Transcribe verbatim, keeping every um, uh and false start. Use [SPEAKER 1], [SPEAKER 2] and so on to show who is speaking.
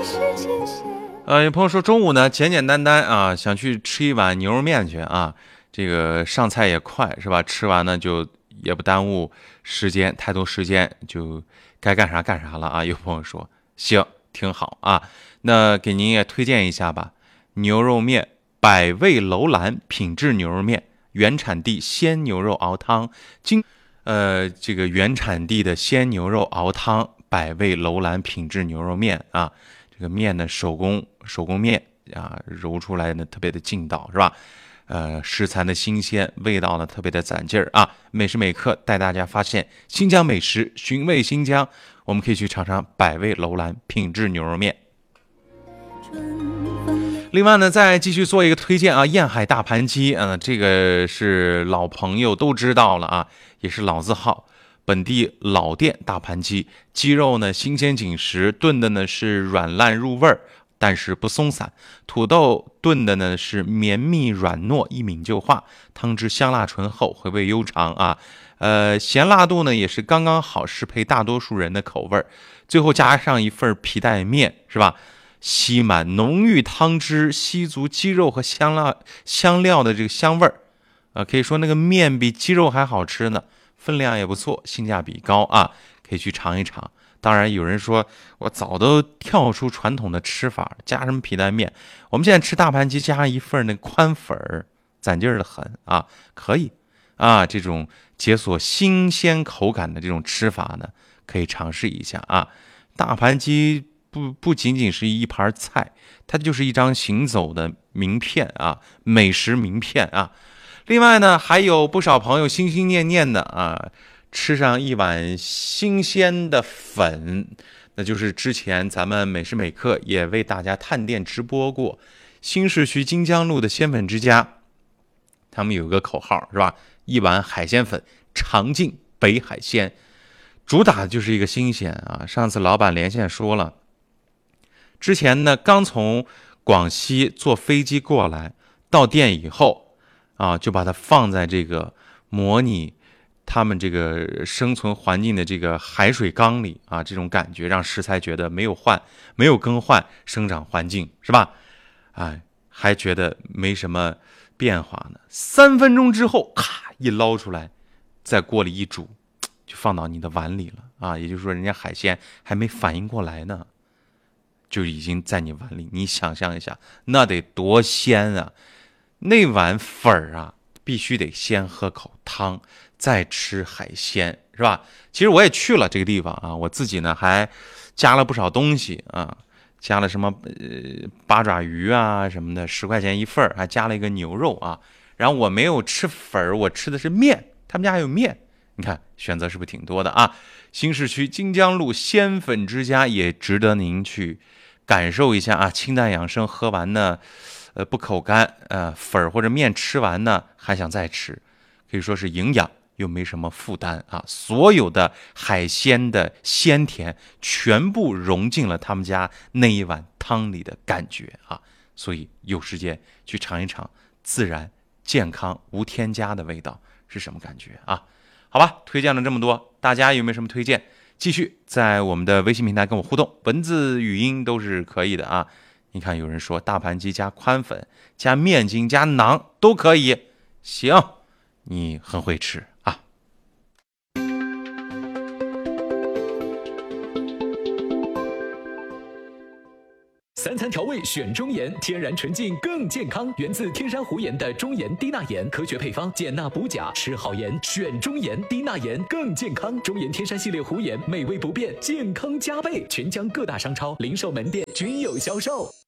[SPEAKER 1] 呃，有朋友说中午呢简简单单啊，想去吃一碗牛肉面去啊，这个上菜也快是吧？吃完呢就也不耽误时间，太多时间就该干啥干啥了啊。有朋友说行，挺好啊，那给您也推荐一下吧，牛肉面百味楼兰品质牛肉面，原产地鲜牛肉熬汤，经呃这个原产地的鲜牛肉熬汤，百味楼兰品质牛肉面啊。这个面呢，手工手工面啊，揉出来呢特别的劲道，是吧？呃，食材的新鲜，味道呢特别的攒劲儿啊。每时每刻带大家发现新疆美食，寻味新疆，我们可以去尝尝百味楼兰品质牛肉面。另外呢，再继续做一个推荐啊，燕海大盘鸡，嗯、呃，这个是老朋友都知道了啊，也是老字号。本地老店大盘鸡，鸡肉呢新鲜紧实，炖的呢是软烂入味儿，但是不松散。土豆炖的呢是绵密软糯，一抿就化，汤汁香辣醇厚，回味悠长啊。呃，咸辣度呢也是刚刚好，适配大多数人的口味儿。最后加上一份皮带面，是吧？吸满浓郁汤汁，吸足鸡肉和香辣香料的这个香味儿，啊，可以说那个面比鸡肉还好吃呢。分量也不错，性价比高啊，可以去尝一尝。当然有人说我早都跳出传统的吃法，加什么皮带面，我们现在吃大盘鸡加上一份那宽粉儿，攒劲儿的很啊，可以啊，这种解锁新鲜口感的这种吃法呢，可以尝试一下啊。大盘鸡不不仅仅是一盘菜，它就是一张行走的名片啊，美食名片啊。另外呢，还有不少朋友心心念念的啊，吃上一碗新鲜的粉，那就是之前咱们每时每刻也为大家探店直播过，新市区金江路的鲜粉之家，他们有个口号是吧？一碗海鲜粉，尝尽北海鲜，主打的就是一个新鲜啊。上次老板连线说了，之前呢刚从广西坐飞机过来，到店以后。啊，就把它放在这个模拟他们这个生存环境的这个海水缸里啊，这种感觉让食材觉得没有换，没有更换生长环境，是吧？哎，还觉得没什么变化呢。三分钟之后，咔一捞出来，在锅里一煮，就放到你的碗里了啊。也就是说，人家海鲜还没反应过来呢，就已经在你碗里。你想象一下，那得多鲜啊！那碗粉儿啊，必须得先喝口汤，再吃海鲜，是吧？其实我也去了这个地方啊，我自己呢还加了不少东西啊，加了什么呃八爪鱼啊什么的，十块钱一份，还加了一个牛肉啊。然后我没有吃粉儿，我吃的是面，他们家还有面，你看选择是不是挺多的啊？新市区金江路鲜粉之家也值得您去感受一下啊，清淡养生，喝完呢。呃，不口干，呃，粉或者面吃完呢，还想再吃，可以说是营养又没什么负担啊。所有的海鲜的鲜甜全部融进了他们家那一碗汤里的感觉啊。所以有时间去尝一尝自然、健康、无添加的味道是什么感觉啊？好吧，推荐了这么多，大家有没有什么推荐？继续在我们的微信平台跟我互动，文字、语音都是可以的啊。你看，有人说大盘鸡加宽粉加面筋加馕都可以，行，你很会吃啊。
[SPEAKER 2] 三餐调味选中盐，天然纯净更健康，源自天山湖盐的中盐低钠盐，科学配方，减钠补钾，吃好盐选中盐，低钠盐更健康。中盐天山系列湖盐，美味不变，健康加倍，全疆各大商超、零售门店均有销售。